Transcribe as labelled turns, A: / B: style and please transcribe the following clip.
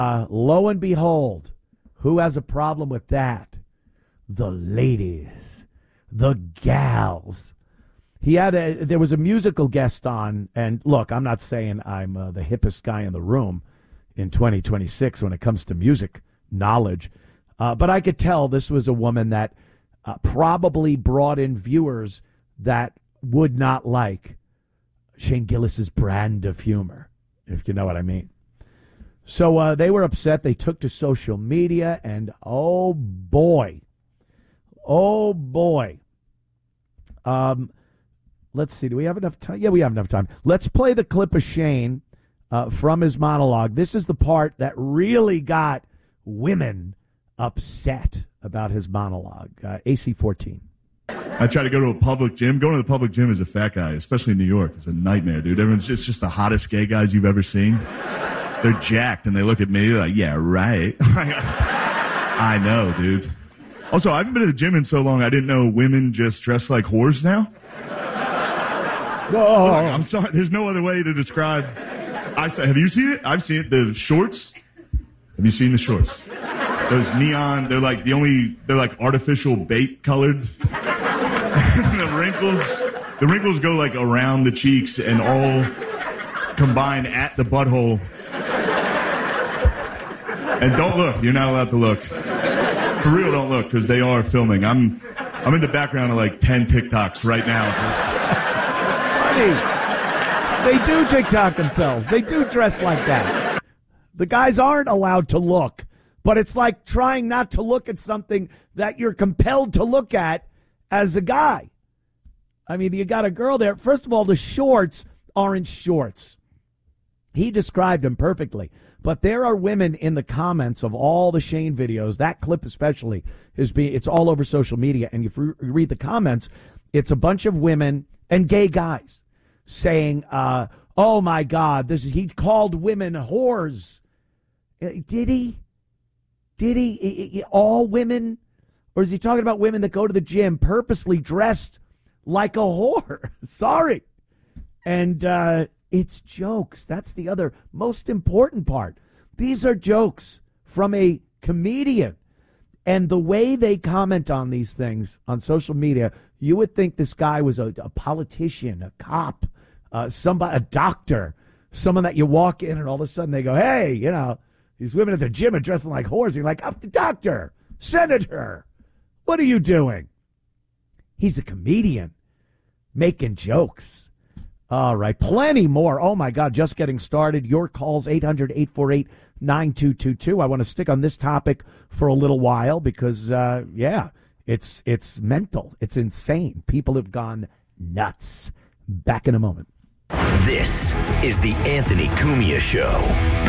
A: Lo and behold, who has a problem with that? The ladies, the gals. There was a musical guest on, and look, I'm not saying I'm the hippest guy in the room in 2026 when it comes to music knowledge, but I could tell this was a woman that probably brought in viewers that would not like Shane Gillis's brand of humor, if you know what I mean. So they were upset. They took to social media, and oh boy. Let's see. Do we have enough time? Yeah, we have enough time. Let's play the clip of Shane from his monologue. This is the part that really got women upset about his monologue. AC-14.
B: I try to go to a public gym. Going to the public gym as a fat guy, especially in New York, is a nightmare, dude. Everyone's just the hottest gay guys you've ever seen. They're jacked, and they look at me like, yeah, right. I know, dude. Also, I haven't been to the gym in so long, I didn't know women just dress like whores now.
A: Whoa.
B: I'm sorry. There's no other way to describe. Have you seen it? I've seen it. The shorts. Have you seen the shorts? Those neon. They're like artificial bait colored. The wrinkles go like around the cheeks and all combine at the butthole. And don't look. You're not allowed to look. For real, don't look, because they are filming. I'm in the background of like 10 TikToks right now.
A: Funny. They do TikTok themselves. They do dress like that. The guys aren't allowed to look, but it's like trying not to look at something that you're compelled to look at as a guy. I mean, you got a girl there. First of all, the shorts aren't shorts. He described them perfectly. But there are women in the comments of all the Shane videos, that clip especially, it's all over social media. And if you read the comments, it's a bunch of women and gay guys saying, oh, my God, he called women whores. Did he? All women? Or is he talking about women that go to the gym purposely dressed like a whore? Sorry. And it's jokes. That's the other most important part. These are jokes from a comedian. And the way they comment on these things on social media, you would think this guy was a politician, a cop, a doctor, someone that you walk in and all of a sudden they go, hey, these women at the gym are dressing like whores. You're like, I'm the doctor, senator. What are you doing? He's a comedian making jokes. All right, plenty more. Oh, my God, just getting started. Your calls, 800-848-9222. I want to stick on this topic for a little while because, it's mental. It's insane. People have gone nuts. Back in a moment.
C: This is the Anthony Cumia Show.